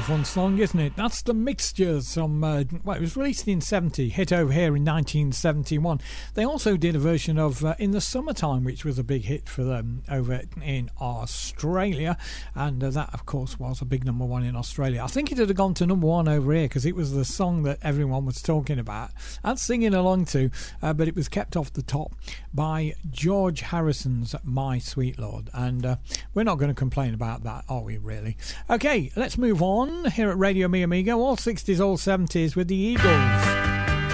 fun song, isn't it? That's The Mixtures from, well, it was released in 70, hit over here in 1971. They also did a version of In the Summertime, which was a big hit for them over in Australia. And that, of course, was a big number one in Australia. I think it had gone to number one over here because it was the song that everyone was talking about and singing along to, but it was kept off the top by George Harrison's My Sweet Lord. And we're not going to complain about that, are we, really? Okay, let's move on here at Radio Mi Amigo, all 60s, all 70s with the Eagles.